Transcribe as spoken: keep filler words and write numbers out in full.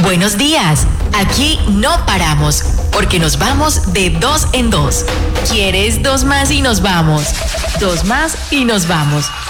Buenos días. Aquí no paramos, porque nos vamos de dos en dos. ¿Quieres dos más y nos vamos? Dos más y nos vamos.